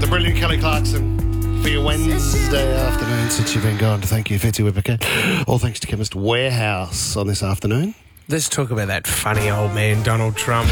The brilliant Kelly Clarkson for your Wednesday afternoon since you've been gone. Thank you, Fitzy Whippercat. All thanks to Chemist Warehouse on this afternoon. Let's talk about that funny old man, Donald Trump.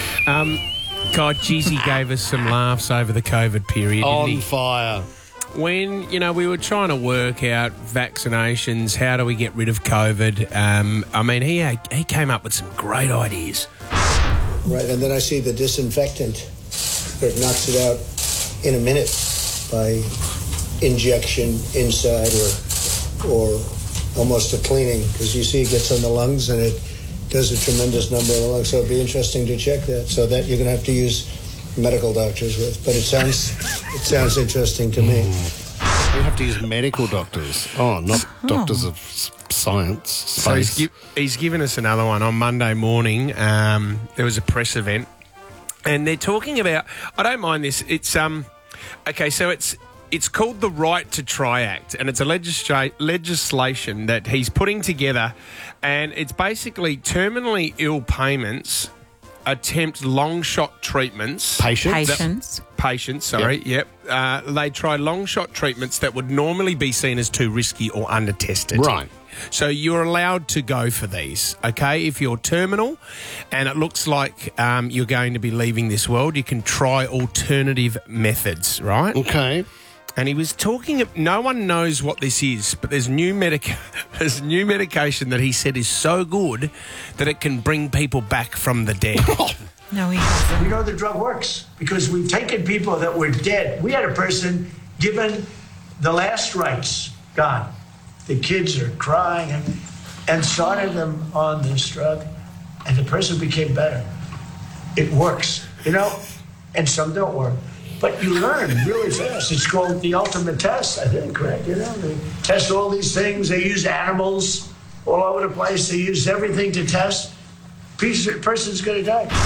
God, geez, he gave us some laughs over the COVID period, didn't he? On fire. When, we were trying to work out vaccinations, how do we get rid of COVID? He came up with some great ideas. Right, and then I see the disinfectant that knocks it out in a minute by injection inside or almost a cleaning, because you see it gets on the lungs and it does a tremendous number of the lungs. So it'd be interesting to check that. So that you're going to have to use medical doctors with. But it sounds interesting to me. You have to use medical doctors. Oh, not doctors of science. So he's given us another one on Monday morning. There was a press event, and they're talking about. I don't mind this. It's okay. So it's called the Right to Try Act, and it's a legislation that he's putting together, and it's basically terminally ill payments attempt long-shot treatments. Patients, sorry, yep. They try long-shot treatments that would normally be seen as too risky or under-tested. Right. So you're allowed to go for these, okay? If you're terminal and it looks like you're going to be leaving this world, you can try alternative methods, right? Okay. And he was talking. No one knows what this is, but there's new medication that he said is so good that it can bring people back from the dead. No, he hasn't. We know the drug works because we've taken people that were dead. We had a person given the last rites, gone. The kids are crying and started them on this drug, and the person became better. It works, and some don't work. But you learn really fast. It's called the ultimate test, I think, right? They test all these things. They use animals all over the place. They use everything to test. Person's going to die.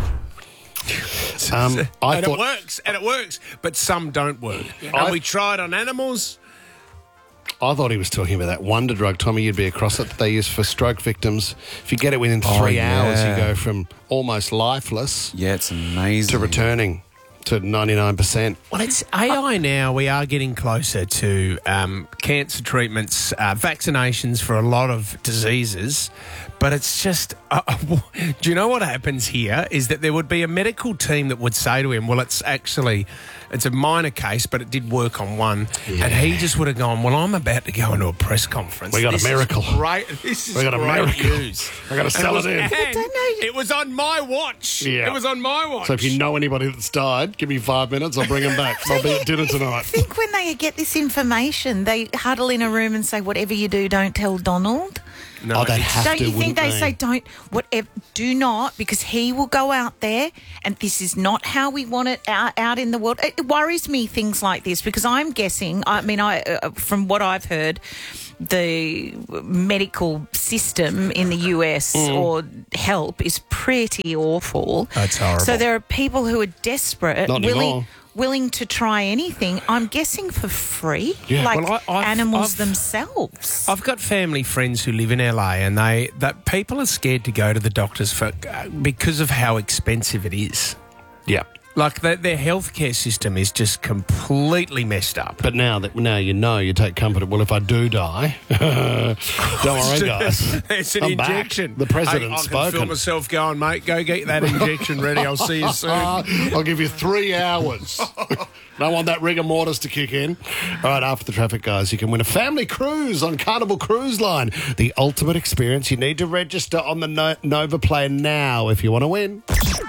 It works, but some don't work. And we tried on animals. I thought he was talking about that wonder drug, Tommy. You'd be across it that they use for stroke victims. If you get it within 3 hours, you go from almost lifeless it's amazing to returning to 99%. Well, it's AI now. We are getting closer to cancer treatments, vaccinations for a lot of diseases. But it's just, do you know what happens here is that there would be a medical team that would say to him, well, it's a minor case, but it did work on one. Yeah. And he just would have gone, well, I'm about to go into a press conference. We got a miracle. This is we got a miracle. News. I got to sell it in. It was on my watch. Yeah. It was on my watch. So if you know anybody that's died, give me 5 minutes, I'll bring them back. I'll be at dinner tonight. I think when they get this information, they huddle in a room and say, whatever you do, don't tell Donald. No, they have don't to, you think they say do not, because he will go out there and this is not how we want it out in the world. It worries me, things like this, because I'm guessing, from what I've heard, the medical system in the US or help is pretty awful. That's horrible. So there are people who are desperate, willing to try anything, I'm guessing for free, animals themselves. I've got family friends who live in LA, and that people are scared to go to the doctors because of how expensive it is. Yeah. Like their healthcare system is just completely messed up. But now you take comfort. Well, if I do die, don't worry, guys. It's an injection. Back. The president's spoken. I can feel myself going, mate, go get that injection ready. I'll see you soon. I'll give you 3 hours. Don't want that rigor mortis to kick in. All right, after the traffic, guys, you can win a family cruise on Carnival Cruise Line. The ultimate experience. You need to register on the Nova Plan now if you want to win.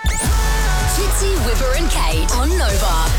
Fitzy, Whipper and Kate on Nova.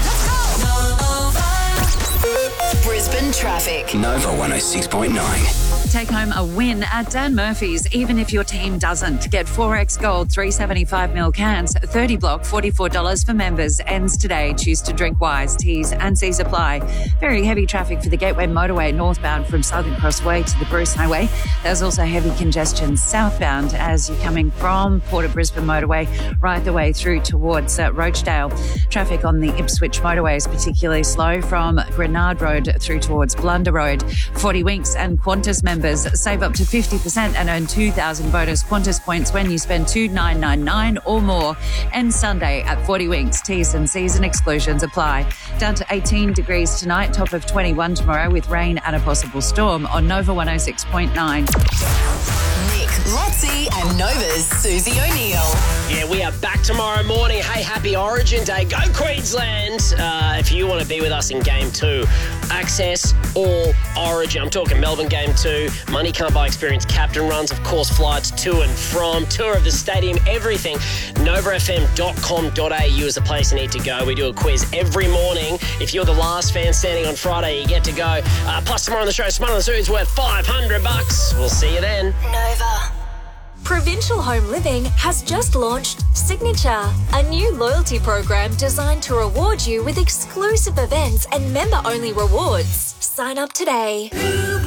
Brisbane traffic. Nova 106.9. Take home a win at Dan Murphy's, even if your team doesn't. Get 4X Gold 375ml cans, 30 block, $44 for members. Ends today. Choose to drink wise. T's and C's apply. Very heavy traffic for the Gateway Motorway northbound from Southern Crossway to the Bruce Highway. There's also heavy congestion southbound as you're coming from Port of Brisbane Motorway right the way through towards Roachdale. Traffic on the Ipswich Motorway is particularly slow from Grenard Road through towards Blunder Road. 40 Winks and Qantas members members. Save up to 50% and earn 2,000 bonus Qantas points when you spend $2,999 or more. And Sunday at 40 Winks. T's and C's and exclusions apply. Down to 18 degrees tonight, top of 21 tomorrow with rain and a possible storm on Nova 106.9. Nick, Lotzi and Nova's Susie O'Neill. Yeah, we are back tomorrow morning. Hey, happy Origin Day. Go Queensland. If you want to be with us in Game 2, access all Origin. I'm talking Melbourne Game 2, Money Can't Buy Experience, captain runs, of course, flights to and from, tour of the stadium, everything. NovaFM.com.au is the place you need to go. We do a quiz every morning. If you're the last fan standing on Friday, you get to go. Plus, tomorrow on the show, Smart on the Zoo is worth $500. We'll see you then. Nova. Provincial Home Living has just launched Signature, a new loyalty program designed to reward you with exclusive events and member-only rewards. Sign up today.